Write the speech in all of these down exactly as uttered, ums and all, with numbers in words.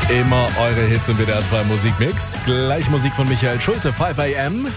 Immer eure Hits im W D R zwei Musikmix. Gleich Musik von Michael Schulte, fünf A M.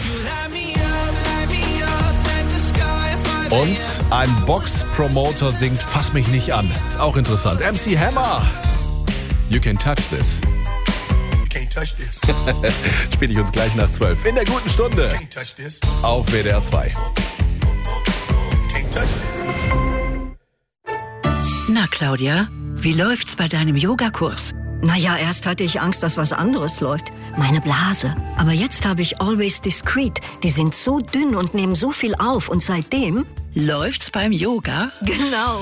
Und ein Box-Promoter singt Fass mich nicht an. Ist auch interessant. M C Hammer. You can touch this. Can't touch this. Spiele ich uns gleich nach zwölf. In der guten Stunde. Can't touch this. Auf W D R zwei. Can't touch this. Na, Claudia, wie läuft's bei deinem Yogakurs? Naja, erst hatte ich Angst, dass was anderes läuft. Meine Blase. Aber jetzt habe ich Always Discreet. Die sind so dünn und nehmen so viel auf. Und seitdem... Läuft's beim Yoga? Genau.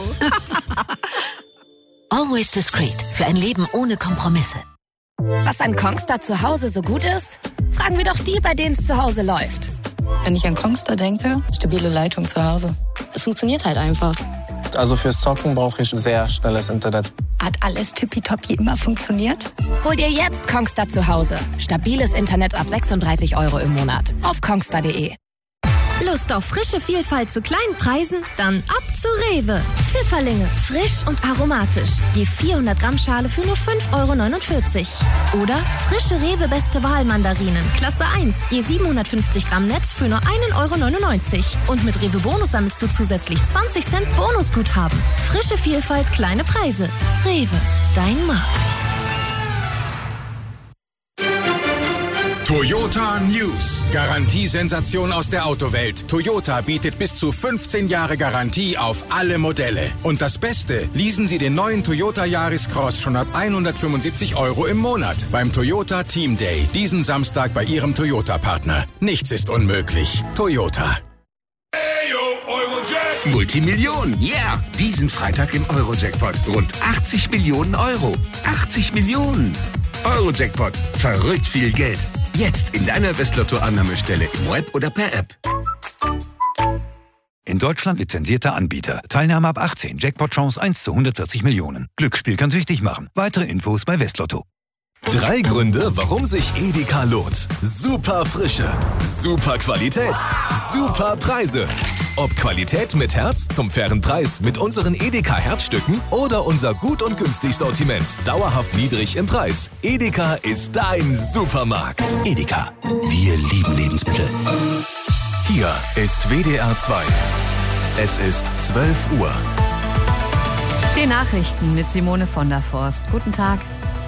Always Discreet. Für ein Leben ohne Kompromisse. Was an Kongstar zu Hause so gut ist? Fragen wir doch die, bei denen es zu Hause läuft. Wenn ich an Kongstar denke, stabile Leitung zu Hause. Es funktioniert halt einfach. Also fürs Zocken brauche ich sehr schnelles Internet. Hat alles tippitoppi immer funktioniert? Hol dir jetzt Kongstar zu Hause. Stabiles Internet ab sechsunddreißig Euro im Monat. Auf kongstar punkt de. Lust auf frische Vielfalt zu kleinen Preisen? Dann ab zu Rewe. Pfifferlinge, frisch und aromatisch. Je vierhundert Gramm Schale für nur fünf Euro neunundvierzig. Oder frische Rewe Beste Wahl Mandarinen, Klasse eins. Je siebenhundertfünfzig Gramm Netz für nur ein Euro neunundneunzig. Und mit Rewe Bonus sammelst du zusätzlich zwanzig Cent Bonusguthaben. Frische Vielfalt, kleine Preise. Rewe, dein Markt. Toyota News. Garantiesensation aus der Autowelt. Toyota bietet bis zu fünfzehn Jahre Garantie auf alle Modelle. Und das Beste, leasen Sie den neuen Toyota Yaris Cross schon ab hundertfünfundsiebzig Euro im Monat beim Toyota Team Day. Diesen Samstag bei Ihrem Toyota-Partner. Nichts ist unmöglich. Toyota. Multimillionen, yeah! Diesen Freitag im Euro-Jackpot. Rund achtzig Millionen Euro. achtzig Millionen! Euro-Jackpot. Verrückt viel Geld. Jetzt in deiner Westlotto-Annahmestelle im Web oder per App. In Deutschland lizenzierter Anbieter. Teilnahme ab achtzehn. Jackpot-Chance eins zu hundertvierzig Millionen. Glücksspiel kann süchtig machen. Weitere Infos bei Westlotto. Drei Gründe, warum sich Edeka lohnt. Super Frische, super Qualität, super Preise. Ob Qualität mit Herz zum fairen Preis mit unseren Edeka Herzstücken oder unser gut und günstig Sortiment, dauerhaft niedrig im Preis. Edeka ist dein Supermarkt. Edeka. Wir lieben Lebensmittel. Hier ist W D R zwei. Es ist zwölf Uhr. Die Nachrichten mit Simone von der Forst. Guten Tag.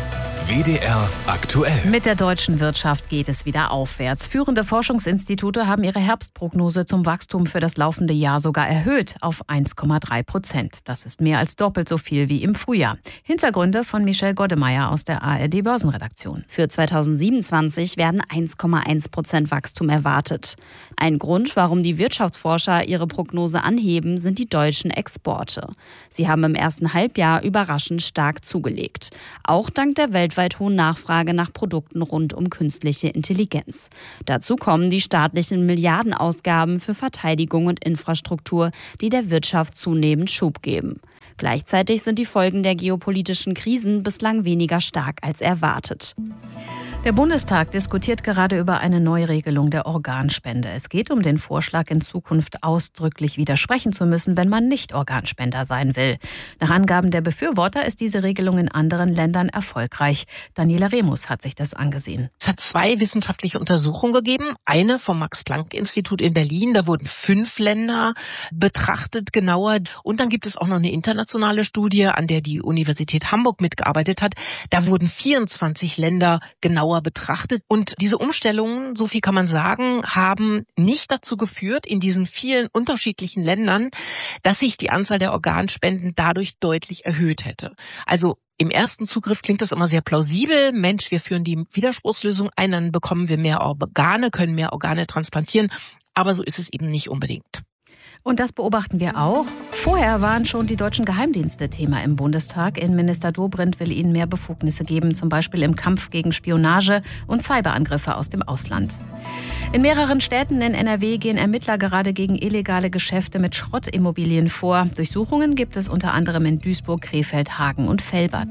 W D R aktuell. Mit der deutschen Wirtschaft geht es wieder aufwärts. Führende Forschungsinstitute haben ihre Herbstprognose zum Wachstum für das laufende Jahr sogar erhöht auf eins Komma drei Prozent. Das ist mehr als doppelt so viel wie im Frühjahr. Hintergründe von Michelle Goddemeyer aus der A R D Börsenredaktion. Für zweitausendsiebenundzwanzig werden eins Komma eins Prozent Wachstum erwartet. Ein Grund, warum die Wirtschaftsforscher ihre Prognose anheben, sind die deutschen Exporte. Sie haben im ersten Halbjahr überraschend stark zugelegt. Auch dank der Welt weltweit hohen Nachfrage nach Produkten rund um künstliche Intelligenz. Dazu kommen die staatlichen Milliardenausgaben für Verteidigung und Infrastruktur, die der Wirtschaft zunehmend Schub geben. Gleichzeitig sind die Folgen der geopolitischen Krisen bislang weniger stark als erwartet. Der Bundestag diskutiert gerade über eine Neuregelung der Organspende. Es geht um den Vorschlag, in Zukunft ausdrücklich widersprechen zu müssen, wenn man nicht Organspender sein will. Nach Angaben der Befürworter ist diese Regelung in anderen Ländern erfolgreich. Daniela Remus hat sich das angesehen. Es hat zwei wissenschaftliche Untersuchungen gegeben. Eine vom Max-Planck-Institut in Berlin. Da wurden fünf Länder betrachtet, genauer. Und dann gibt es auch noch eine internationale Studie, an der die Universität Hamburg mitgearbeitet hat. Da wurden vierundzwanzig Länder genauer betrachtet. Und diese Umstellungen, so viel kann man sagen, haben nicht dazu geführt, in diesen vielen unterschiedlichen Ländern, dass sich die Anzahl der Organspenden dadurch deutlich erhöht hätte. Also im ersten Zugriff klingt das immer sehr plausibel. Mensch, wir führen die Widerspruchslösung ein, dann bekommen wir mehr Organe, können mehr Organe transplantieren. Aber so ist es eben nicht unbedingt. Und das beobachten wir auch. Vorher waren schon die deutschen Geheimdienste Thema im Bundestag. Innenminister Dobrindt will ihnen mehr Befugnisse geben, zum Beispiel im Kampf gegen Spionage und Cyberangriffe aus dem Ausland. In mehreren Städten in N R W gehen Ermittler gerade gegen illegale Geschäfte mit Schrottimmobilien vor. Durchsuchungen gibt es unter anderem in Duisburg, Krefeld, Hagen und Velbert.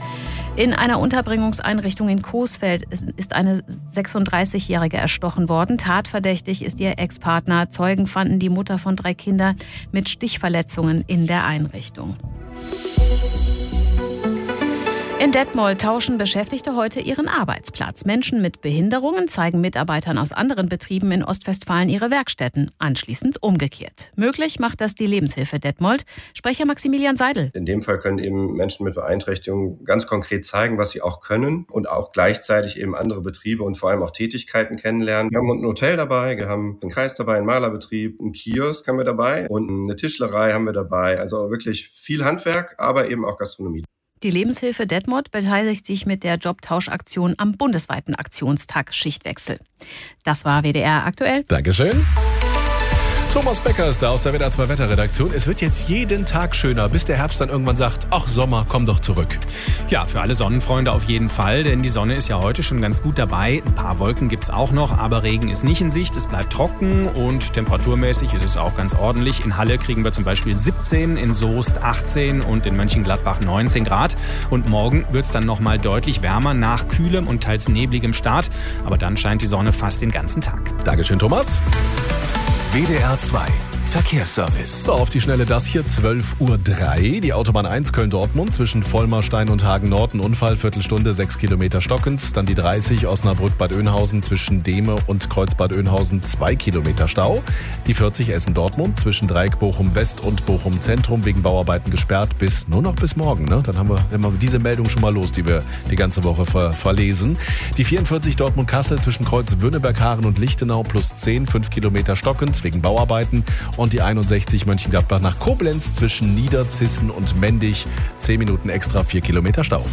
In einer Unterbringungseinrichtung in Coesfeld ist eine sechsunddreißigjährige erstochen worden. Tatverdächtig ist ihr Ex-Partner. Zeugen fanden die Mutter von drei Kindern mit Stichverletzungen in der Einrichtung. In Detmold tauschen Beschäftigte heute ihren Arbeitsplatz. Menschen mit Behinderungen zeigen Mitarbeitern aus anderen Betrieben in Ostwestfalen ihre Werkstätten. Anschließend umgekehrt. Möglich macht das die Lebenshilfe Detmold. Sprecher Maximilian Seidel. In dem Fall können eben Menschen mit Beeinträchtigungen ganz konkret zeigen, was sie auch können und auch gleichzeitig eben andere Betriebe und vor allem auch Tätigkeiten kennenlernen. Wir haben ein Hotel dabei, wir haben einen Kreis dabei, einen Malerbetrieb, einen Kiosk haben wir dabei und eine Tischlerei haben wir dabei. Also wirklich viel Handwerk, aber eben auch Gastronomie. Die Lebenshilfe Detmold beteiligt sich mit der Jobtauschaktion am bundesweiten Aktionstag Schichtwechsel. Das war W D R aktuell. Dankeschön. Thomas Becker ist da aus der W D R zwei Wetterredaktion. Es wird jetzt jeden Tag schöner, bis der Herbst dann irgendwann sagt, ach Sommer, komm doch zurück. Ja, für alle Sonnenfreunde auf jeden Fall, denn die Sonne ist ja heute schon ganz gut dabei. Ein paar Wolken gibt's auch noch, aber Regen ist nicht in Sicht. Es bleibt trocken und temperaturmäßig ist es auch ganz ordentlich. In Halle kriegen wir zum Beispiel siebzehn, in Soest achtzehn und in Mönchengladbach neunzehn Grad. Und morgen wird's dann nochmal deutlich wärmer nach kühlem und teils nebligem Start. Aber dann scheint die Sonne fast den ganzen Tag. Dankeschön, Thomas. W D R zwei Verkehrsservice. So, auf die Schnelle das hier, zwölf Uhr drei. Die Autobahn eins Köln-Dortmund zwischen Vollmarstein und Hagen-Nord. Ein Unfall, Viertelstunde, sechs Kilometer stockend. Dann die dreißig Osnabrück-Bad Oeynhausen zwischen Dehme und Kreuzbad Oeynhausen, zwei Kilometer Stau. Die vierzig Essen-Dortmund zwischen Dreieck Bochum-West und Bochum-Zentrum wegen Bauarbeiten gesperrt bis nur noch bis morgen. Ne? Dann haben wir, haben wir diese Meldung schon mal los, die wir die ganze Woche ver- verlesen. Die vierundvierzig Dortmund-Kassel zwischen Kreuz Wünnenberg-Haaren und Lichtenau plus zehn, fünf Kilometer stockend wegen Bauarbeiten. Und die einundsechzig Mönchengladbach nach Koblenz zwischen Niederzissen und Mendig. zehn Minuten extra, vier Kilometer Stau.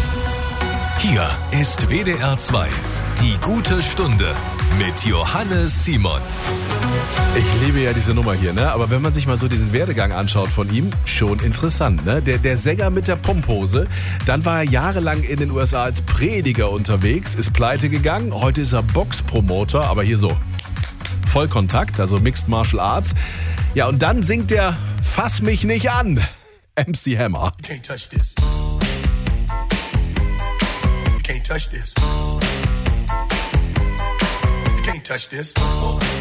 Hier ist W D R zwei. Die gute Stunde mit Johannes Simon. Ich liebe ja diese Nummer hier, ne? Aber wenn man sich mal so diesen Werdegang anschaut von ihm, schon interessant, ne? Der, der Sänger mit der Pumphose, dann war er jahrelang in den U S A als Prediger unterwegs, ist pleite gegangen, heute ist er Boxpromoter, aber hier so Vollkontakt, also Mixed Martial Arts. Ja, und dann singt er Fass mich nicht an, M C Hammer. You can't touch this. You can't touch this. You can't touch this.